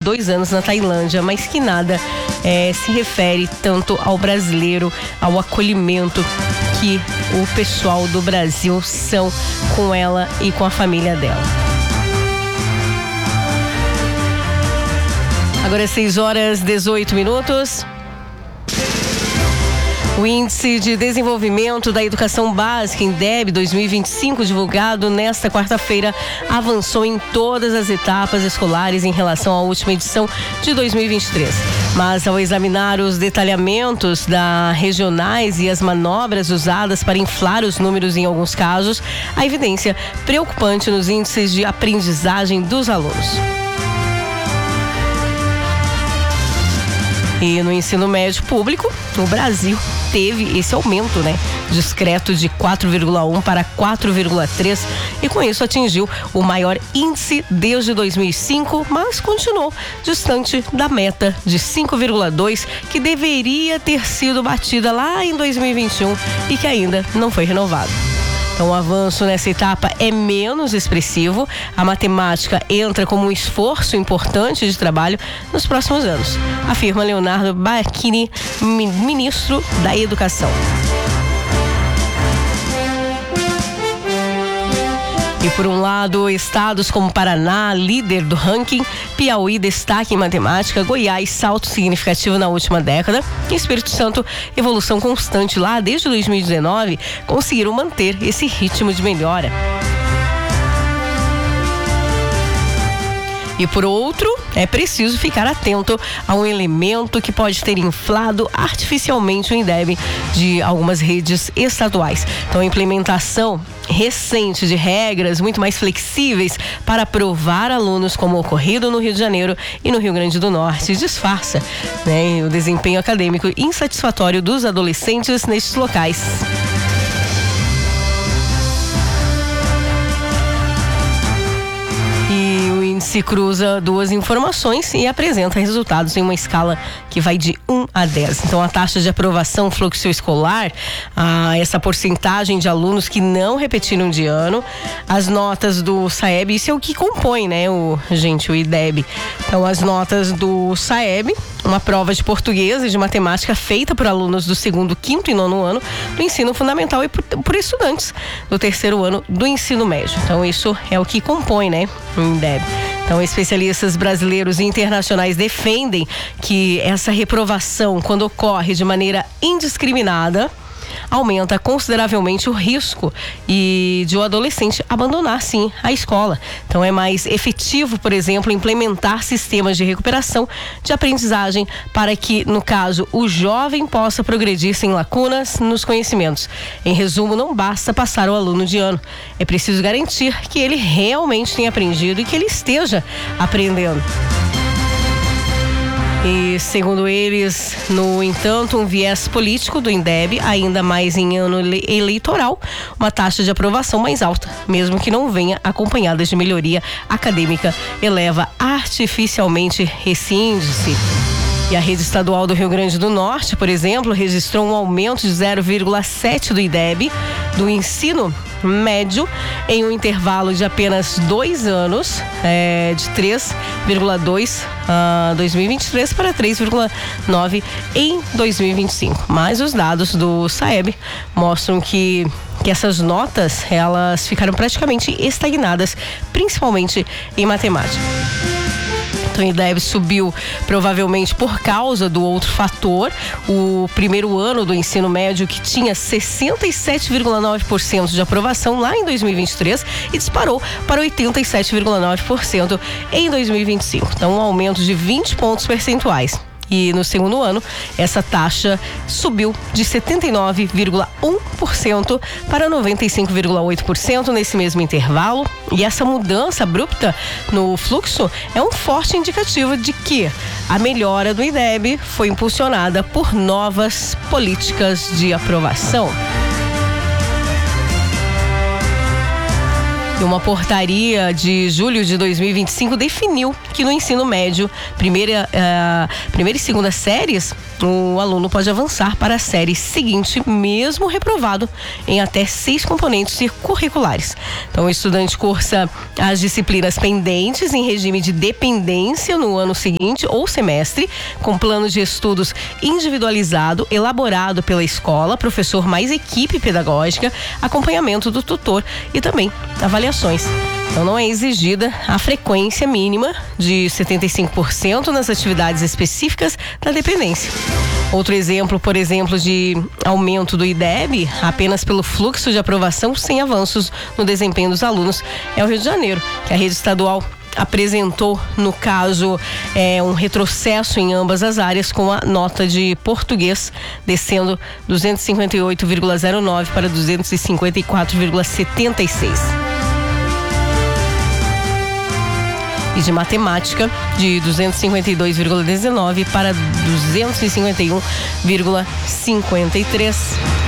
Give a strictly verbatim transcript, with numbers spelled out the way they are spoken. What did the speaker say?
dois anos na Tailândia, mas que nada é, se refere tanto ao brasileiro, ao acolhimento que o pessoal do Brasil são com ela e com a família dela. Agora é seis horas e dezoito minutos. O Índice de Desenvolvimento da Educação Básica, INDEB dois mil e vinte e cinco, divulgado nesta quarta-feira, avançou em todas as etapas escolares em relação à última edição de dois mil e vinte e três. Mas ao examinar os detalhamentos da regionais e as manobras usadas para inflar os números em alguns casos, a evidência preocupante nos índices de aprendizagem dos alunos. E no ensino médio público, o Brasil teve esse aumento, né, discreto de quatro vírgula um para quatro vírgula três e com isso atingiu o maior índice desde dois mil e cinco, mas continuou distante da meta de cinco vírgula dois que deveria ter sido batida lá em dois mil e vinte e um e que ainda não foi renovado. Então, o avanço nessa etapa é menos expressivo. A matemática entra como um esforço importante de trabalho nos próximos anos, afirma Leonardo Bacchini, ministro da Educação. E por um lado, estados como Paraná, líder do ranking, Piauí, destaque em matemática, Goiás, salto significativo na última década, e Espírito Santo, evolução constante lá desde dois mil e dezenove, conseguiram manter esse ritmo de melhora. E por outro, é preciso ficar atento a um elemento que pode ter inflado artificialmente o INDEB de algumas redes estaduais. Então, a implementação recente de regras muito mais flexíveis para aprovar alunos, como ocorrido no Rio de Janeiro e no Rio Grande do Norte, disfarça, né, o desempenho acadêmico insatisfatório dos adolescentes nestes locais. Se cruza duas informações e apresenta resultados em uma escala que vai de um a dez. Então, a taxa de aprovação fluxo escolar, ah, essa porcentagem de alunos que não repetiram de ano, as notas do SAEB, isso é o que compõe, né, o, gente, o INDEB. Então, as notas do SAEB, uma prova de português e de matemática feita por alunos do segundo, quinto e nono ano do ensino fundamental e por, por estudantes do terceiro ano do ensino médio. Então, isso é o que compõe, né, o INDEB. Então, especialistas brasileiros e internacionais defendem que essa reprovação, quando ocorre de maneira indiscriminada, aumenta consideravelmente o risco e de o adolescente abandonar, sim, a escola. Então, é mais efetivo, por exemplo, implementar sistemas de recuperação de aprendizagem para que, no caso, o jovem possa progredir sem lacunas nos conhecimentos. Em resumo, não basta passar o aluno de ano. É preciso garantir que ele realmente tenha aprendido e que ele esteja aprendendo. E, segundo eles, no entanto, um viés político do INDEB, ainda mais em ano eleitoral, uma taxa de aprovação mais alta, mesmo que não venha acompanhada de melhoria acadêmica, eleva artificialmente esse índice. E a rede estadual do Rio Grande do Norte, por exemplo, registrou um aumento de zero vírgula sete do INDEB, do ensino médio, em um intervalo de apenas dois anos, é, de três vírgula dois em uh, dois mil e vinte e três para três vírgula nove em dois mil e vinte e cinco. Mas os dados do SAEB mostram que que essas notas, elas ficaram praticamente estagnadas, principalmente em matemática. O INDEB subiu provavelmente por causa do outro fator, o primeiro ano do ensino médio, que tinha sessenta e sete vírgula nove por cento de aprovação lá em dois mil e vinte e três e disparou para oitenta e sete vírgula nove por cento em dois mil e vinte e cinco. Então, um aumento de vinte pontos percentuais. E no segundo ano, essa taxa subiu de setenta e nove vírgula um por cento para noventa e cinco vírgula oito por cento nesse mesmo intervalo. E essa mudança abrupta no fluxo é um forte indicativo de que a melhora do INDEB foi impulsionada por novas políticas de aprovação. E uma portaria de julho de dois mil e vinte e cinco definiu que no ensino médio, primeira, uh, primeira e segunda séries, o aluno pode avançar para a série seguinte, mesmo reprovado em até seis componentes curriculares. Então, o estudante cursa as disciplinas pendentes em regime de dependência no ano seguinte ou semestre, com plano de estudos individualizado, elaborado pela escola, professor mais equipe pedagógica, acompanhamento do tutor e também avaliações. Então, não é exigida a frequência mínima de setenta e cinco por cento nas atividades específicas da dependência. Outro exemplo, por exemplo, de aumento do I D E B, apenas pelo fluxo de aprovação sem avanços no desempenho dos alunos, é o Rio de Janeiro, que a rede estadual apresentou, no caso, é, um retrocesso em ambas as áreas, com a nota de português descendo duzentos e cinquenta e oito vírgula zero nove para duzentos e cinquenta e quatro vírgula setenta e seis. E de matemática, de duzentos e cinquenta e dois vírgula dezenove para duzentos e cinquenta e um vírgula cinquenta e três.